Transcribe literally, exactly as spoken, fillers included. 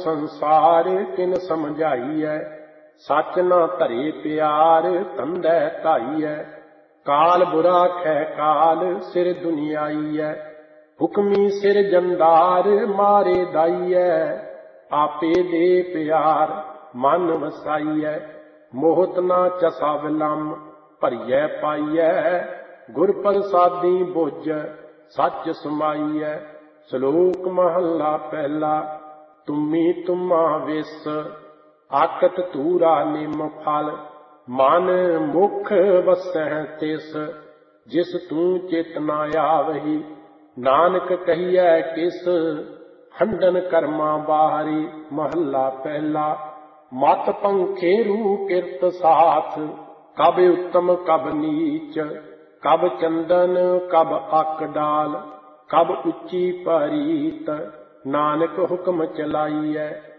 संसार किन समझाइए, सच न धरे प्यार तंदै धाइए। काल बुरा खे काल सिर दुनियाइए, हुक्मी सिर जंदार मारे दाइए। आपे दे प्यार मन वसाइए, मोहत न चसा विलम भरिए पाइए। गुर प्रसादी बुझ सच समाइए। श्लोक महला पहला। तुम्ही तुम्हा विस, आकत तूरा निम फल। मन मुख वसह तिस, जिस तू चित न आवही। नानक कहिए किस, हंडन कर्मा बाहरी। महला पहला। मत पंखेरु किरत साथ, कब उत्तम कब नीच। कब चंदन कब अक डाल, कब उच्ची परीत। नानक हुक्म चलाइए।